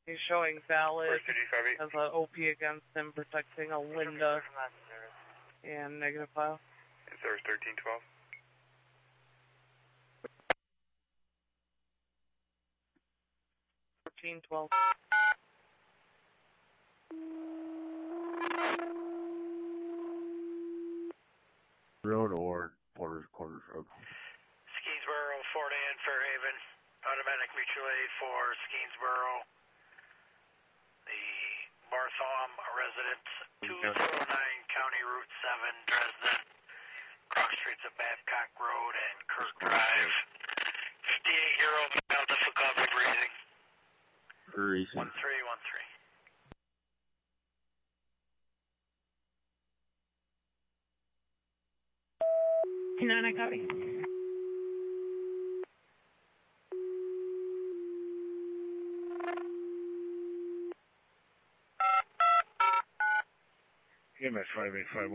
He's showing valid as an OP against him, protecting a Linda and negative file. Is there 1312? $13.12. Road or Porter's Road. Skeensboro, Fort Ann, Fairhaven. Automatic mutual aid for Skeensboro. The Barthom residence, 209 County Route 7, Dresden. Cross streets of Babcock Road and Kirk Drive. 58-year-old male, difficulty breathing. 1313. I copy. EMS 5851.